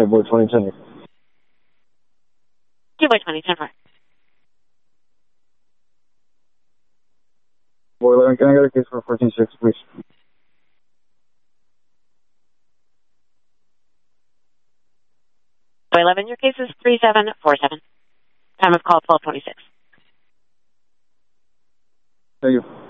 boy 2010. 2 by 20, 10 4. Boy 11, can I get a case for 14-6, please? Boy 11, your case is 3747. Time of call 1226. Thank you.